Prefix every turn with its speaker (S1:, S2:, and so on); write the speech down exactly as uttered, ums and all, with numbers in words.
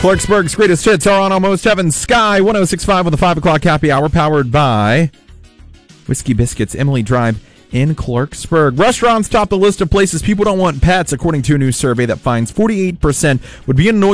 S1: Clarksburg's greatest hits are on Almost Heaven. Sky one oh six point five with the five o'clock happy hour, powered by Whiskey Biscuits, Emily Drive in Clarksburg. Restaurants top the list of places people don't want pets, according to a new survey that finds forty-eight percent would be annoyed